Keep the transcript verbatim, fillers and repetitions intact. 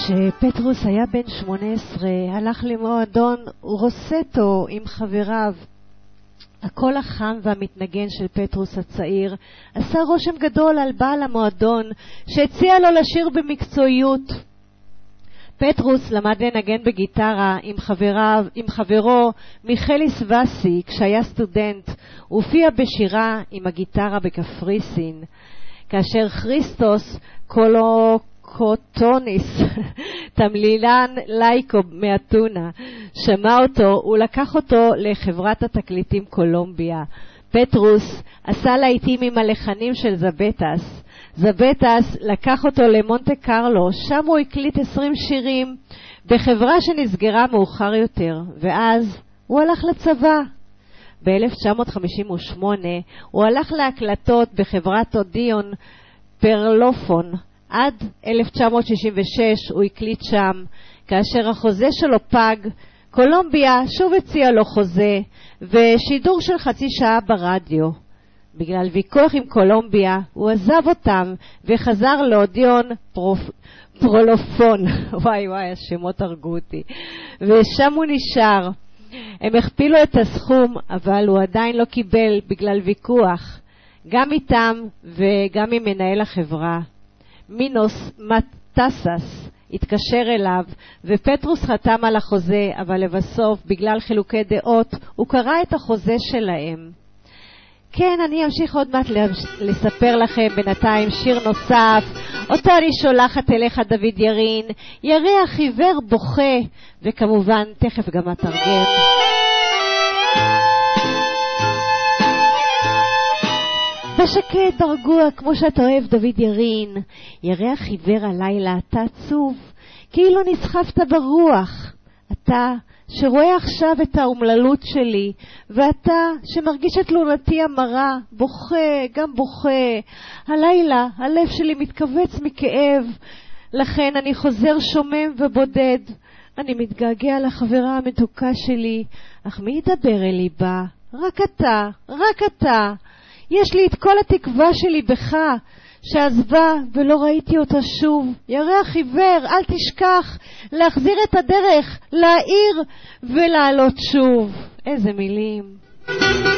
כשפטרוס היה בן שמונה עשרה, הלך למועדון רוסטו עם חבריו. הקול החם והמתנגן של פטרוס הצעיר עשה רושם גדול על בעל המועדון, שהציע לו לשיר במקצועיות. פטרוס למד לנגן בגיטרה עם, חבריו, עם חברו מיכליס וסי כשהיה סטודנט, הופיע בשירה עם הגיטרה בקפריסין. כאשר כריסטוס קולוקוטוניס, תמלילן לייקו מאתונה, שמע אותו, הוא לקח אותו לחברת התקליטים קולומביה. פטרוס עשה להיטים עם הלחנים של זבטס. זבטס לקח אותו למונטה קרלו, שם הוא הקליט עשרים שירים בחברה שנסגרה מאוחר יותר, ואז הוא הלך לצבא. ב-אלף תשע מאות חמישים ושמונה הוא הלך להקלטות בחברת אודיון פרלופון. עד אלף תשע מאות שישים ושש הוא הקליט שם. כאשר החוזה שלו פג, קולומביה שוב הציעה לו חוזה ושידור של חצי שעה ברדיו. בגלל ויכוח עם קולומביה הוא עזב אותם וחזר לאודיון פרופ... פרולופון. וואי וואי, השמות הרגו אותי. ושם הוא נשאר. הם הכפילו את הסכום, אבל הוא עדיין לא קיבל בגלל ויכוח, גם איתם וגם עם מנהל החברה. מינוס מטסס התקשר אליו, ופטרוס חתם על החוזה, אבל לבסוף, בגלל חילוקי דעות, הוא קרא את החוזה שלהם. כן, אני אמשיך עוד מעט לספר לכם בינתיים שיר נוסף, אותו אני שולחת אליך דוד ירין, ירח עיוור בוכה, וכמובן תכף גם התרגם. בשקט ברגוע כמו שאתה אוהב דוד ירין, ירח עיוור הלילה, אתה עצוב, כאילו נסחפת ברוח, אתה שרואה עכשיו את האומללות שלי, ואתה שמרגיש את תלונתי המרה, בוכה, גם בוכה. הלילה הלב שלי מתכווץ מכאב, לכן אני חוזר שומם ובודד. אני מתגעגע לחברה המתוקה שלי, אך מי ידבר אל ליבה? רק אתה, רק אתה. יש לי את כל התקווה שלי בך, שעזבה ולא ראיתי אותה שוב. ירח עיוור, אל תשכח להחזיר את הדרך, להעיר ולעלות שוב. איזה מילים.